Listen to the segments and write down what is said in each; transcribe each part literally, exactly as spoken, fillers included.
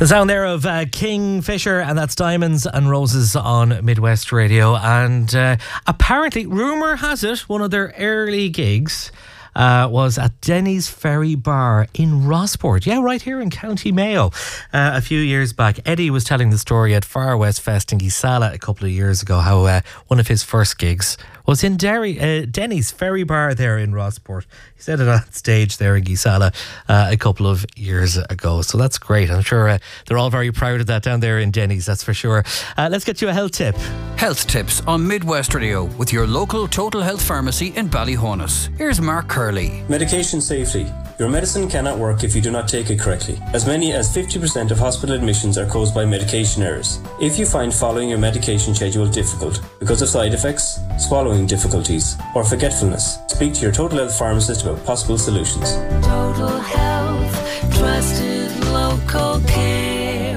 The sound there of uh, Kingfisher, and that's Diamonds and Roses on Midwest Radio. And uh, apparently, rumour has it, one of their early gigs uh, was at Denny's Ferry Bar in Rossport. Yeah, right here in County Mayo. Uh, a few years back, Eddie was telling the story at Far West Fest in Gisala a couple of years ago, how uh, one of his first gigs was in Derry, uh, Denny's Ferry Bar there in Rossport. He said it on stage there in Gisala uh, a couple of years ago. So that's great. I'm sure uh, they're all very proud of that down there in Denny's, that's for sure. Uh, let's get you a health tip. Health tips on Midwest Radio with your local Total Health Pharmacy in Ballyhonus. Here's Mark Curley. Medication safety. Your medicine cannot work if you do not take it correctly. As many as fifty percent of hospital admissions are caused by medication errors. If you find following your medication schedule difficult because of side effects, swallowing difficulties, or forgetfulness, speak to your Total Health pharmacist about possible solutions. Total Health, trusted local care.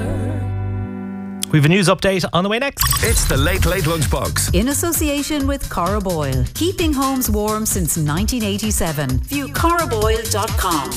We have a news update on the way next. It's the Late Late Lunchbox. In association with Corraboil. Keeping homes warm since nineteen eighty-seven. View corraboil dot com.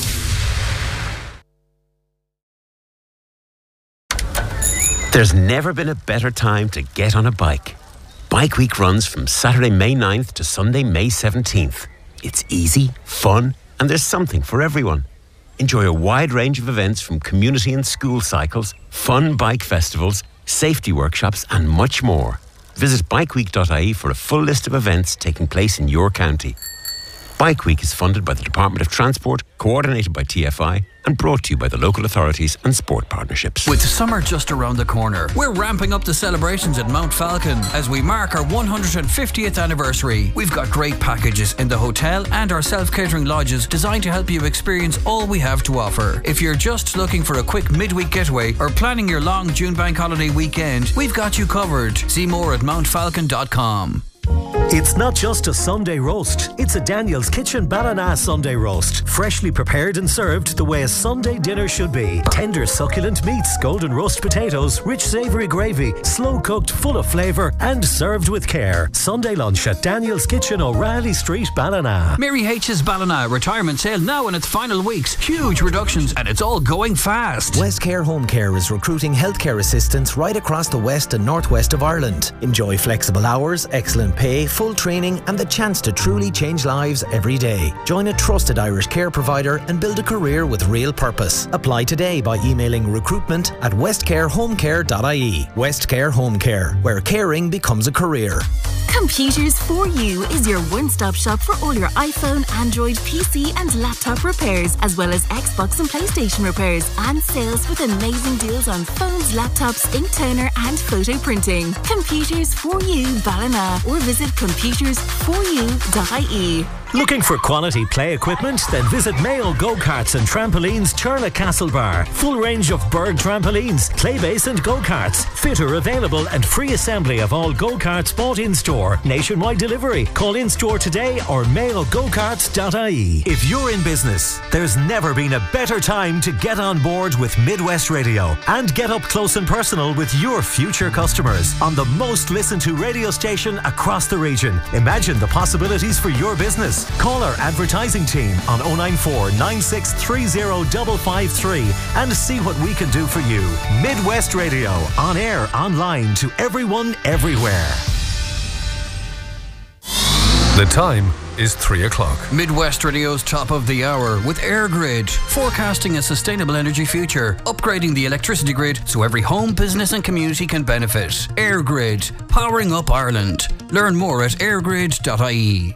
There's never been a better time to get on a bike. Bike Week runs from Saturday, May ninth to Sunday, May seventeenth. It's easy, fun, and there's something for everyone. Enjoy a wide range of events from community and school cycles, fun bike festivals, safety workshops, and much more. Visit bike week dot I E for a full list of events taking place in your county. Bike Week is funded by the Department of Transport, coordinated by T F I, and brought to you by the local authorities and sport partnerships. With summer just around the corner, we're ramping up the celebrations at Mount Falcon as we mark our one hundred fiftieth anniversary. We've got great packages in the hotel and our self-catering lodges designed to help you experience all we have to offer. If you're just looking for a quick midweek getaway or planning your long June bank holiday weekend, we've got you covered. See more at mount falcon dot com. It's not just a Sunday roast, it's a Daniel's Kitchen Ballina Sunday roast. Freshly prepared and served the way a Sunday dinner should be. Tender succulent meats, golden roast potatoes, rich savoury gravy, slow cooked, full of flavour and served with care. Sunday lunch at Daniel's Kitchen, O'Reilly Street, Ballina. Mary H's Ballina retirement sale now in its final weeks. Huge reductions and it's all going fast. Westcare Home Care is recruiting healthcare assistants right across the west and northwest of Ireland. Enjoy flexible hours, excellent pay, full training and the chance to truly change lives every day. Join a trusted Irish care provider and build a career with real purpose. Apply today by emailing recruitment at westcare home care dot I E. Westcare Home Care, where caring becomes a career. Computers for You is your one-stop shop for all your iPhone, Android, P C and laptop repairs, as well as Xbox and PlayStation repairs and sales with amazing deals on phones, laptops, ink toner and photo printing. Computers for You, Ballina, or visit computers for you dot I E. Looking for quality play equipment? Then visit Mayo Go-Karts and Trampolines, Churla Castlebar. Full range of Berg trampolines, clay base and go-karts. Fitter available and free assembly of all go-karts bought in-store. Nationwide delivery. Call in-store today or mayo go karts dot I E. If you're in business, there's never been a better time to get on board with Midwest Radio and get up close and personal with your future customers on the most listened to radio station across the region. Imagine the possibilities for your business. Call our advertising team on oh nine four, nine six three oh, five five three and see what we can do for you. Midwest Radio, on air, online, to everyone, everywhere. The time is three o'clock. Midwest Radio's top of the hour with EirGrid, forecasting a sustainable energy future, upgrading the electricity grid so every home, business and community can benefit. EirGrid, powering up Ireland. Learn more at air grid dot I E.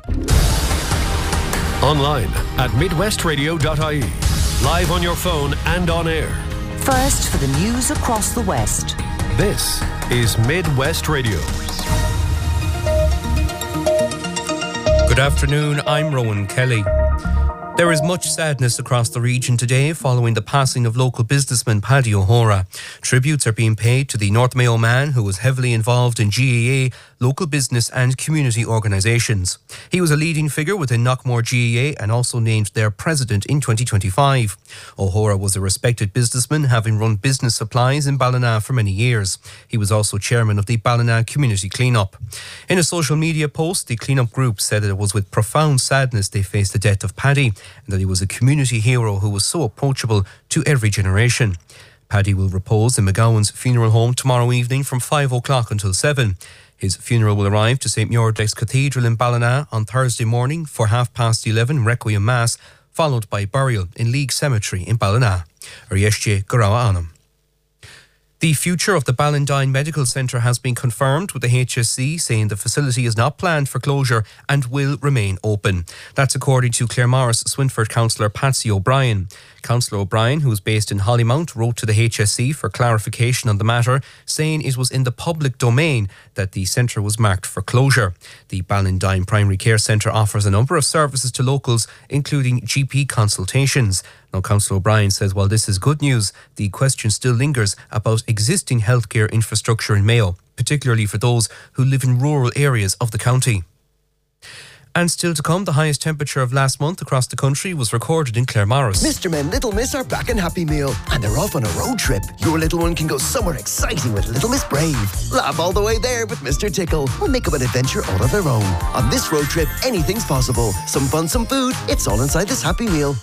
Online at midwest radio dot I E. Live on your phone and on air. First for the news across the West. This is Midwest Radio. Good afternoon, I'm Rowan Kelly. There is much sadness across the region today following the passing of local businessman Paddy O'Hora. Tributes are being paid to the North Mayo man who was heavily involved in G A A, local business and community organisations. He was a leading figure within Knockmore G A A and also named their president in twenty twenty-five. O'Hora was a respected businessman, having run business supplies in Ballina for many years. He was also chairman of the Ballina Community Clean-Up. In a social media post, the Clean-Up group said that it was with profound sadness they faced the death of Paddy, and that he was a community hero who was so approachable to every generation. Paddy will repose in McGowan's funeral home tomorrow evening from five o'clock until seven. His funeral will arrive to Saint Muirdex Cathedral in Ballina on Thursday morning for half past eleven Requiem Mass, followed by burial in League Cemetery in Ballina. Arieshe Garawa Anam. The future of the Ballandine Medical Centre has been confirmed, with the H S C saying the facility is not planned for closure and will remain open. That's according to Claremorris Swinford councillor Patsy O'Brien. Councillor O'Brien, who is based in Hollymount, wrote to the H S C for clarification on the matter, saying it was in the public domain that the centre was marked for closure. The Ballandine Primary Care Centre offers a number of services to locals, including G P consultations. Now, Councillor O'Brien says while this is good news, the question still lingers about existing healthcare infrastructure in Mayo, particularly for those who live in rural areas of the county. And still to come, the highest temperature of last month across the country was recorded in Claremorris. Mister Men, Little Miss are back in Happy Meal, and they're off on a road trip. Your little one can go somewhere exciting with Little Miss Brave. Laugh all the way there with Mister Tickle, or make up an adventure all of their own. On this road trip, anything's possible. Some fun, some food. It's all inside this Happy Meal.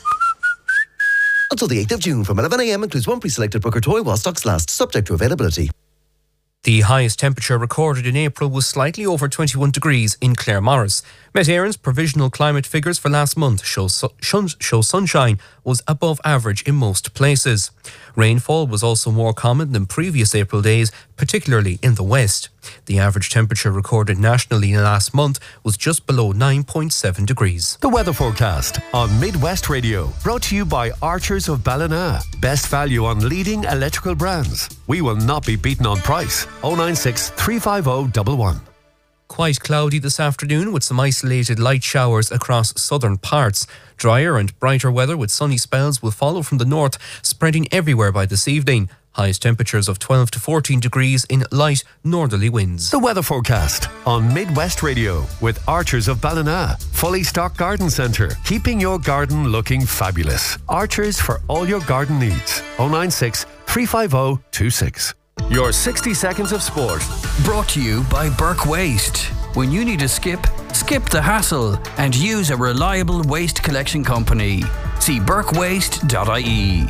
Until the eighth of June from eleven a m includes one pre-selected Booker toy while stocks last, subject to availability. The highest temperature recorded in April was slightly over twenty-one degrees in Claremorris. Met Éireann's provisional climate figures for last month show, su- show sunshine was above average in most places. Rainfall was also more common than previous April days, particularly in the west. The average temperature recorded nationally last month was just below nine point seven degrees. The weather forecast on Midwest Radio, brought to you by Archers of Ballina. Best value on leading electrical brands. We will not be beaten on price. oh nine six, three five oh, one one. Quite cloudy this afternoon with some isolated light showers across southern parts. Drier and brighter weather with sunny spells will follow from the north, spreading everywhere by this evening. Highest temperatures of twelve to fourteen degrees in light northerly winds. The weather forecast on Midwest Radio with Archers of Ballina. Fully stocked garden centre, keeping your garden looking fabulous. Archers for all your garden needs. oh nine six, three five oh, two six. Your sixty seconds of sport. Brought to you by Burke Waste. When you need a skip, skip the hassle and use a reliable waste collection company. See burke waste dot I E.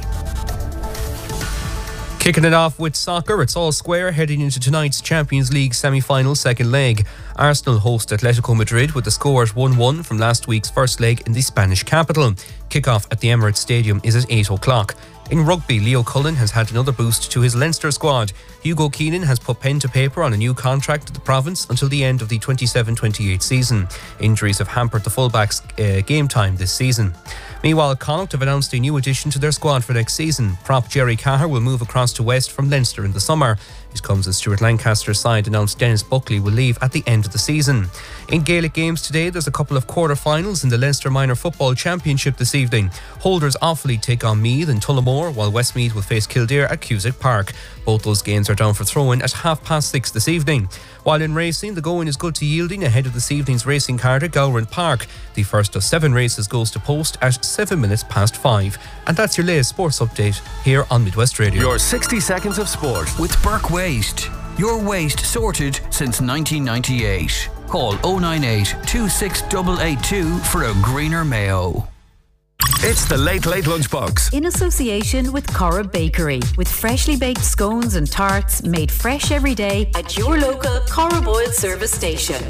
Kicking it off with soccer, it's all square heading into tonight's Champions League semi-final second leg. Arsenal host Atletico Madrid with the score at one one from last week's first leg in the Spanish capital. Kick-off at the Emirates Stadium is at eight o'clock. In rugby, Leo Cullen has had another boost to his Leinster squad. Hugo Keenan has put pen to paper on a new contract at the province until the end of the twenty-seven twenty-eight season. Injuries have hampered the fullbacks' uh, game time this season. Meanwhile, Connacht have announced a new addition to their squad for next season. Prop Jerry Caher will move across to West from Leinster in the summer. It comes as Stuart Lancaster's side announced Dennis Buckley will leave at the end of the season. In Gaelic games today, there's a couple of quarter-finals in the Leinster Minor Football Championship this evening. Holders Offaly take on Meath and Tullamore, while Westmeath will face Kildare at Cusack Park. Both those games are down for throw-in at half past six this evening. While in racing, the going is good to Yielding ahead of this evening's racing card at Gowran Park. The first of seven races goes to post at seven minutes past five. And that's your latest sports update here on Midwest Radio. Your sixty seconds of sport with Burke Waste. Your waste sorted since nineteen ninety-eight. Call oh nine eight, two six eight eight two for a greener Mayo. It's the Late Late Lunchbox. In association with Cora Bakery, with freshly baked scones and tarts made fresh every day at your local Cora Boyle service station.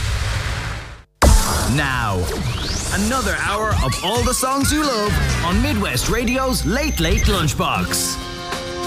Now, another hour of all the songs you love on Midwest Radio's Late Late Lunchbox.